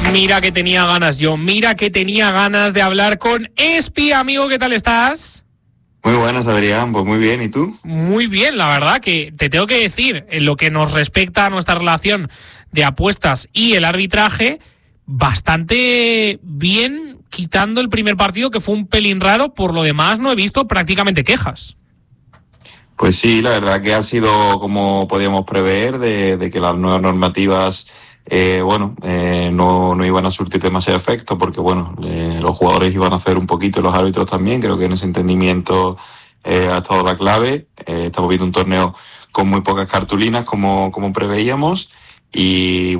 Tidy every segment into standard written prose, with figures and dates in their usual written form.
Mira que tenía ganas yo, mira que tenía ganas de hablar con Espi, amigo, ¿qué tal estás? Muy buenas, Adrián, pues muy bien, ¿y tú? Muy bien, la verdad que te tengo que decir, en lo que nos respecta a nuestra relación de apuestas y el arbitraje, bastante bien, quitando el primer partido que fue un pelín raro, por lo demás no he visto prácticamente quejas. Pues sí, la verdad que ha sido como podíamos prever, de que las nuevas normativas no iban a surtir demasiado efecto, porque los jugadores iban a hacer un poquito, los árbitros también. Creo que en ese entendimiento ha estado la clave. Estamos viendo un torneo con muy pocas cartulinas como preveíamos, y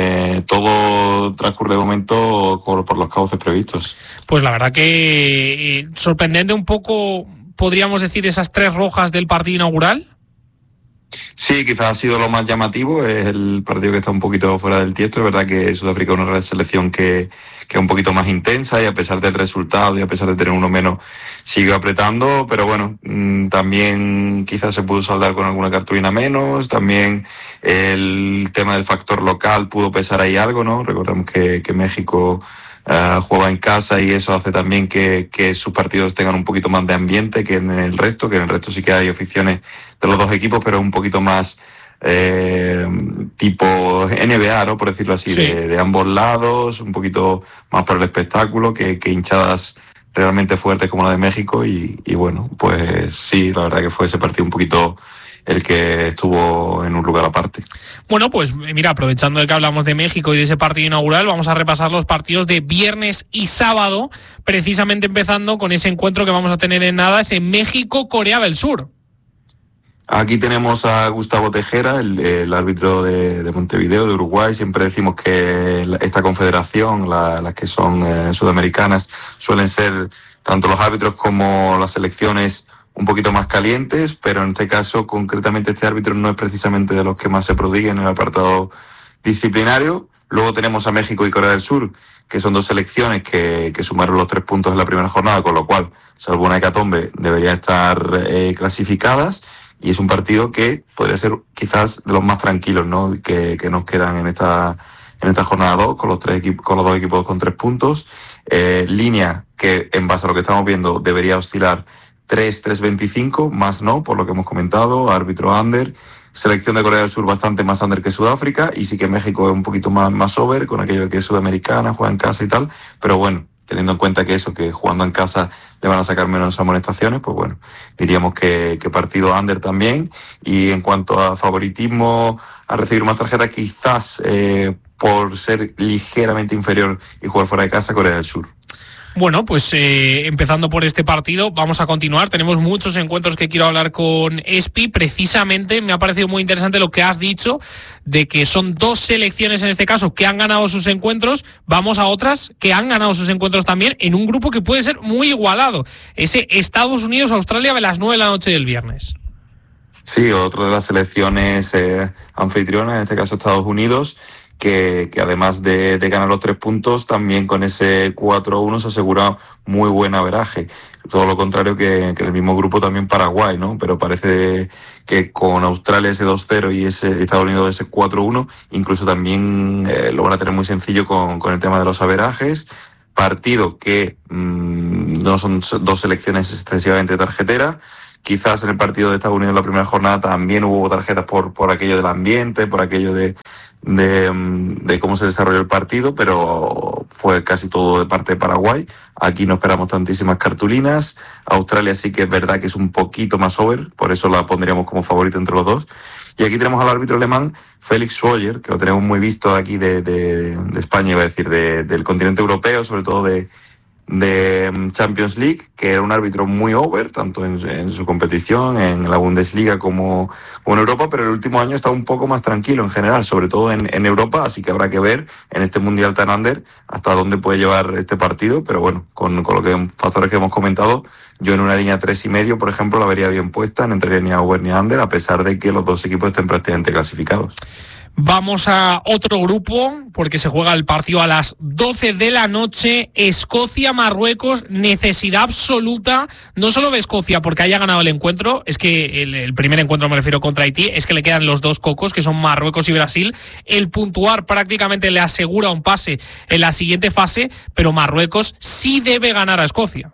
todo transcurre de momento por los cauces previstos. Pues la verdad que sorprendente un poco, podríamos decir, esas 3 rojas del partido inaugural. Sí, quizás ha sido lo más llamativo, es el partido que está un poquito fuera del tiesto. Es verdad que Sudáfrica es una selección que es un poquito más intensa, y a pesar del resultado y a pesar de tener uno menos, sigue apretando, pero también quizás se pudo saldar con alguna cartulina menos. También el tema del factor local pudo pesar ahí algo, ¿no? Recordemos que México juega en casa, y eso hace también que sus partidos tengan un poquito más de ambiente que en el resto, sí que hay aficiones de los dos equipos, pero un poquito más tipo NBA, ¿no? Por decirlo así, sí. de ambos lados, un poquito más por el espectáculo que hinchadas realmente fuertes como la de México, y pues sí, la verdad que fue ese partido un poquito el que estuvo en un lugar aparte. Bueno, pues mira, aprovechando de que hablamos de México y de ese partido inaugural, vamos a repasar los partidos de viernes y sábado, precisamente empezando con ese encuentro que vamos a tener en nada, ese México-Corea del Sur. Aquí tenemos a Gustavo Tejera, el árbitro de Montevideo, de Uruguay. Siempre decimos que esta confederación, las que son sudamericanas, suelen ser tanto los árbitros como las selecciones un poquito más calientes, pero en este caso, concretamente, este árbitro no es precisamente de los que más se prodiga en el apartado disciplinario. Luego tenemos a México y Corea del Sur, que son dos selecciones que sumaron los 3 puntos en la primera jornada, con lo cual, salvo una hecatombe, deberían estar clasificadas, y es un partido que podría ser quizás de los más tranquilos, ¿no?, que nos quedan en esta jornada 2, con los dos equipos con 3 puntos. Línea que, en base a lo que estamos viendo, debería oscilar 3.25, más no, por lo que hemos comentado, árbitro under. Selección de Corea del Sur bastante más under que Sudáfrica, y sí que México es un poquito más over, con aquello de que es sudamericana, juega en casa y tal, pero teniendo en cuenta que jugando en casa le van a sacar menos amonestaciones, pues diríamos que partido under también. Y en cuanto a favoritismo a recibir más tarjetas, quizás por ser ligeramente inferior y jugar fuera de casa, Corea del Sur. Bueno, pues empezando por este partido, vamos a continuar. Tenemos muchos encuentros que quiero hablar con Espi. Precisamente me ha parecido muy interesante lo que has dicho, de que son 2 selecciones en este caso que han ganado sus encuentros. Vamos a otras que han ganado sus encuentros también, en un grupo que puede ser muy igualado. Ese Estados Unidos-Australia a las 9 de la noche del viernes. Sí, otra de las selecciones anfitrionas, en este caso Estados Unidos, que además de ganar los 3 puntos, también con ese 4-1 se asegura muy buen averaje. Todo lo contrario que en el mismo grupo también Paraguay, ¿no? Pero parece que con Australia ese 2-0 y ese Estados Unidos ese 4-1, incluso también lo van a tener muy sencillo con el tema de los averajes. Partido que no son 2 selecciones excesivamente tarjeteras. Quizás en el partido de Estados Unidos en la primera jornada también hubo tarjetas por aquello del ambiente, por aquello de cómo se desarrolló el partido, pero fue casi todo de parte de Paraguay. Aquí no esperamos tantísimas cartulinas. Australia sí que es verdad que es un poquito más over, por eso la pondríamos como favorita entre los dos. Y aquí tenemos al árbitro alemán Felix Schwoller, que lo tenemos muy visto aquí de España, iba a decir, del continente europeo, sobre todo de Champions League, que era un árbitro muy over, tanto en su competición, en la Bundesliga como en Europa, pero el último año está un poco más tranquilo en general, sobre todo en Europa, así que habrá que ver en este Mundial tan under hasta dónde puede llevar este partido, pero con factores que hemos comentado, yo en una línea 3.5, por ejemplo, la vería bien puesta, no entraría ni a over ni a under, a pesar de que los dos equipos estén prácticamente clasificados. Vamos a otro grupo, porque se juega el partido a las 12 de la noche. Escocia-Marruecos, necesidad absoluta, no solo de Escocia porque haya ganado el encuentro, es que el primer encuentro, me refiero, contra Haití, es que le quedan los dos cocos, que son Marruecos y Brasil. El puntuar prácticamente le asegura un pase en la siguiente fase, pero Marruecos sí debe ganar a Escocia.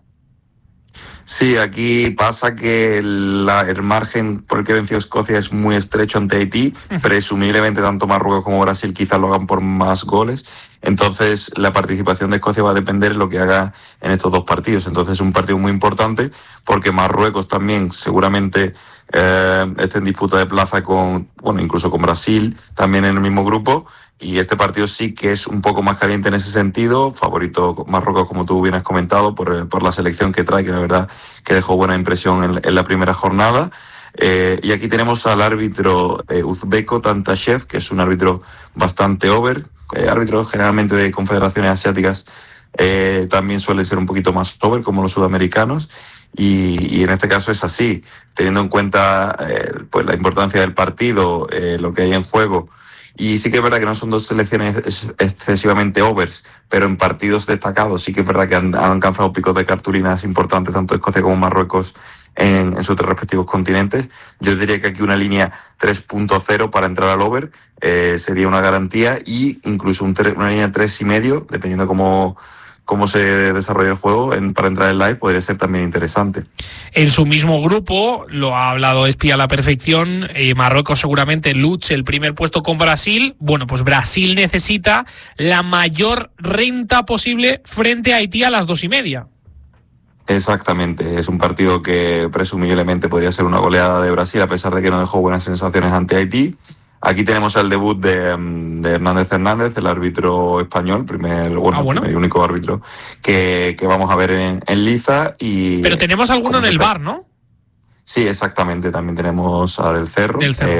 Sí, aquí pasa que el margen por el que venció Escocia es muy estrecho ante Haití. Presumiblemente tanto Marruecos como Brasil quizás lo hagan por más goles. Entonces la participación de Escocia va a depender de lo que haga en estos dos partidos. Entonces es un partido muy importante porque Marruecos también seguramente esté en disputa de plaza con, bueno, incluso con Brasil, también en el mismo grupo. Y este partido sí que es un poco más caliente en ese sentido. Favorito Marruecos, como tú bien has comentado, por la selección que trae, que la verdad que dejó buena impresión en la primera jornada. Y aquí tenemos al árbitro uzbeko Tantashev, que es un árbitro bastante over. Árbitros generalmente de confederaciones asiáticas también suele ser un poquito más over, como los sudamericanos. Y en este caso es así, teniendo en cuenta pues la importancia del partido, lo que hay en juego. Y sí que es verdad que no son dos selecciones excesivamente overs, pero en partidos destacados sí que es verdad que han alcanzado picos de cartulinas importantes, tanto Escocia como Marruecos en sus respectivos continentes. Yo diría que aquí una línea 3.0 para entrar al over sería una garantía, y incluso una línea 3,5, dependiendo cómo se desarrolla el juego, para entrar en live podría ser también interesante. En su mismo grupo, lo ha hablado Espi a la perfección, Marruecos seguramente luche el primer puesto con Brasil. Bueno, pues Brasil necesita la mayor renta posible frente a Haití a las 2:30. Exactamente, es un partido que presumiblemente podría ser una goleada de Brasil, a pesar de que no dejó buenas sensaciones ante Haití. Aquí tenemos el debut de Hernández, el árbitro español, primer y único árbitro que vamos a ver en liza. Pero tenemos alguno en el VAR, ¿no? Sí, exactamente, también tenemos a Del Cerro.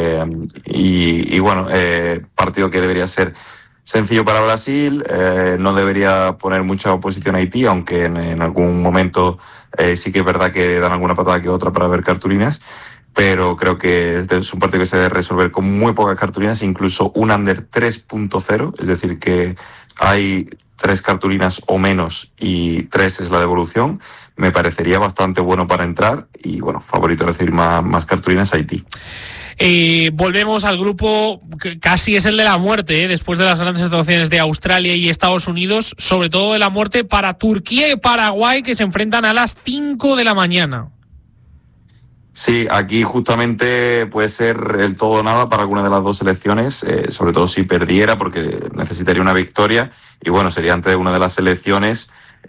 Y bueno, partido que debería ser sencillo para Brasil, no debería poner mucha oposición a Haití, aunque en algún momento sí que es verdad que dan alguna patada que otra para ver cartulinas. Pero creo que es un partido que se debe resolver con muy pocas cartulinas, incluso un under 3.0, es decir, que hay 3 cartulinas o menos y 3 es la devolución. Me parecería bastante bueno para entrar y, bueno, favorito recibir más cartulinas a Haití. Volvemos al grupo que casi es el de la muerte, después de las grandes actuaciones de Australia y Estados Unidos, sobre todo de la muerte para Turquía y Paraguay, que se enfrentan a las 5 de la mañana. Sí, aquí justamente puede ser el todo o nada para alguna de las dos selecciones, sobre todo si perdiera, porque necesitaría una victoria, y bueno, sería ante una de las selecciones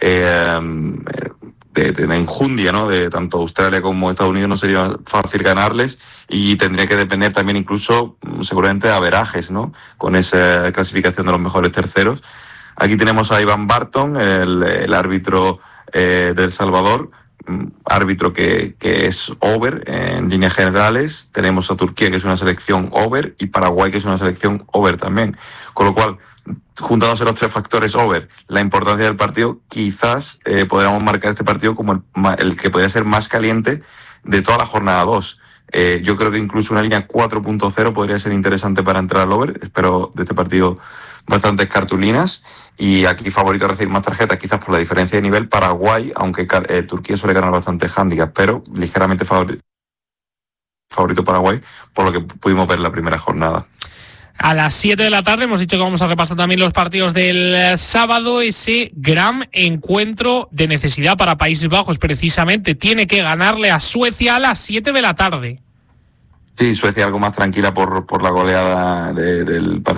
de enjundia, ¿no? De tanto Australia como Estados Unidos no sería fácil ganarles, y tendría que depender también incluso seguramente de averajes, ¿no? Con esa clasificación de los mejores terceros. Aquí tenemos a Ivan Barton, el árbitro de El Salvador, árbitro que es over en líneas generales. Tenemos a Turquía, que es una selección over, y Paraguay, que es una selección over también. Con lo cual, juntándose los 3 factores over, la importancia del partido, quizás podríamos marcar este partido como el que podría ser más caliente de toda la jornada 2. Yo creo que incluso una línea 4.0 podría ser interesante para entrar al over. Espero de este partido bastantes cartulinas, y aquí favorito a recibir más tarjetas, quizás por la diferencia de nivel. Paraguay, aunque Turquía suele ganar bastantes handicaps, pero ligeramente favorito Paraguay, por lo que pudimos ver en la primera jornada. A las 7 de la tarde hemos dicho que vamos a repasar también los partidos del sábado. Ese gran encuentro de necesidad para Países Bajos, precisamente tiene que ganarle a Suecia a las 7 de la tarde. Sí, Suecia algo más tranquila por la goleada del partido